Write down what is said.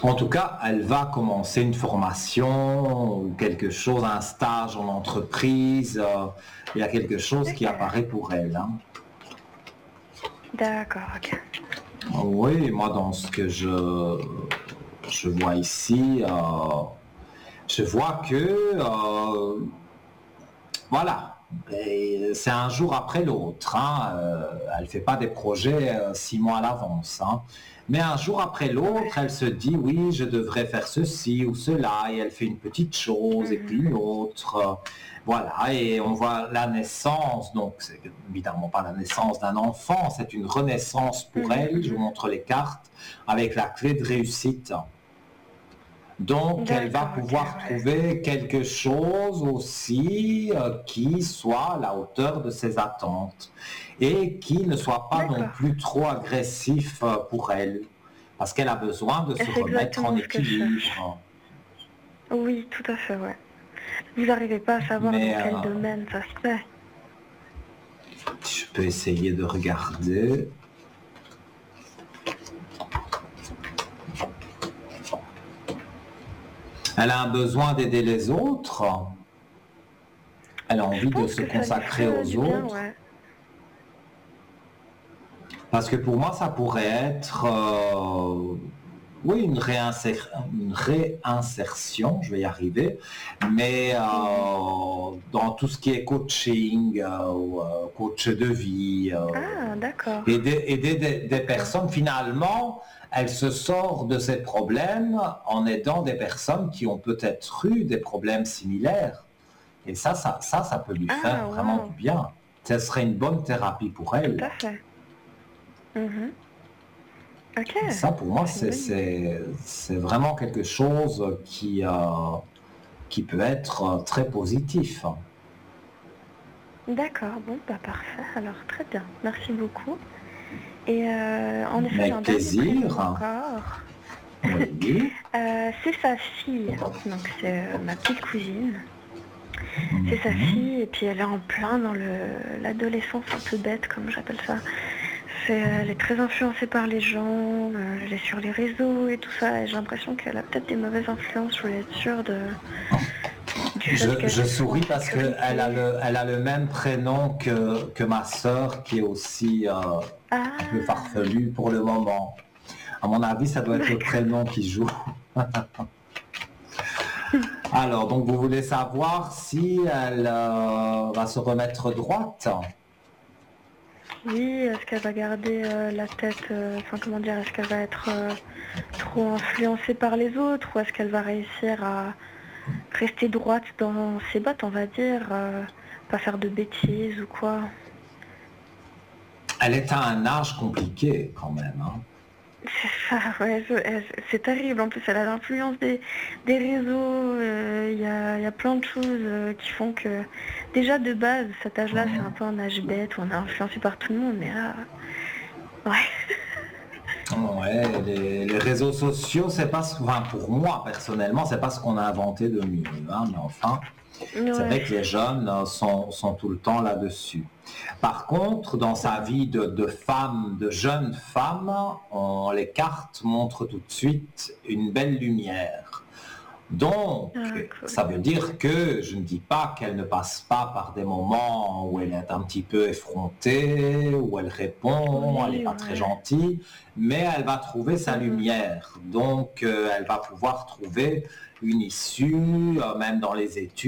En tout cas, elle va commencer une formation ou quelque chose, un stage en entreprise. Il y a quelque chose qui Ok. apparaît pour elle, hein. D'accord, ok. Oui, moi, dans ce que je vois ici, je vois que, voilà, et c'est un jour après l'autre, hein. Elle ne fait pas des projets 6 mois à l'avance, hein. Mais un jour après Ouais. l'autre, elle se dit, oui, je devrais faire ceci ou cela, et elle fait une petite chose et puis Mhm. une autre. Voilà, et on voit la naissance, donc c'est évidemment pas la naissance d'un enfant, c'est une renaissance pour Mhm, elle. Je vous mhm. montre les cartes avec la clé de réussite. Donc, elle va D'accord, ok, pouvoir ouais. trouver quelque chose aussi qui soit à la hauteur de ses attentes et qui ne soit pas non D'accord. plus trop agressif pour elle, parce qu'elle a besoin de Et se c'est remettre en exactement ce que je cherche. équilibre. Oui, tout à fait, ouais. Vous n'arrivez pas à savoir dans Mais quel domaine ça se fait. je peux essayer de regarder. Elle a un besoin d'aider les autres. Elle a Je envie de pense se que ça lui consacrer ferait aux du bien, autres. ouais. Parce que pour moi, ça pourrait être, oui, une réinsertion, je vais y arriver, mais Mhm. dans tout ce qui est coaching, ou, coach de vie, Ah, d'accord. aider des D'accord. personnes, finalement, elle se sort de ses problèmes en aidant des personnes qui ont peut-être eu des problèmes similaires. Et ça peut lui faire Ah, vraiment du waouh. bien. Ce serait une bonne thérapie pour Tout elle. à fait. Mhm. Ok. Ça, pour moi, C'est une bonne idée. c'est vraiment quelque chose qui peut être très positif. D'accord, bon, bah parfait. Alors, très bien. Merci beaucoup. Et en effet, Mais j'ai un avec dernier prénom plaisir. encore. Oui. C'est sa fille. Donc, c'est ma petite cousine. C'est sa Mhm. fille, et puis elle est en plein dans l'adolescence un peu bête, comme j'appelle ça. Elle est très influencée par les gens, elle est sur les réseaux et tout ça, et j'ai l'impression qu'elle a peut-être des mauvaises influences, je voulais être sûre du fait qu'elle Je soit en souris parce qu'elle sécurité. elle a le même prénom que ma sœur, qui est aussi un peu Ah, farfelue pour le moment. À mon avis, ça doit être le d'accord. prénom qui joue. Alors, donc vous voulez savoir si elle va se remettre droite? Oui, est-ce qu'elle va garder la tête, enfin comment dire, est-ce qu'elle va être trop influencée par les autres, ou est-ce qu'elle va réussir à rester droite dans ses bottes, on va dire, pas faire de bêtises ou quoi. Elle est à un âge compliqué quand même, hein. C'est ça, ouais, c'est terrible. En plus, elle a l'influence des réseaux. Il y a plein de choses qui font que, déjà de base, cet âge-là, c'est un peu un âge bête où on est influencé par tout le monde. Mais là, ouais, Ouais, les réseaux sociaux, c'est pas ce, enfin, pour moi personnellement, c'est pas ce qu'on a inventé de mieux, hein, mais enfin, c'est ouais, vrai que les jeunes sont tout le temps là-dessus. Par contre, dans sa mhm. vie de femme, de jeune femme, les cartes montrent tout de suite une belle lumière. Donc, Ah, cool. ça veut dire que je ne dis pas qu'elle ne passe pas par des moments où elle est un petit peu effrontée, où elle répond, elle n'est Oui, pas très ouais. gentille, mais elle va trouver sa Mhm. lumière. Donc, elle va pouvoir trouver une issue, même dans les études.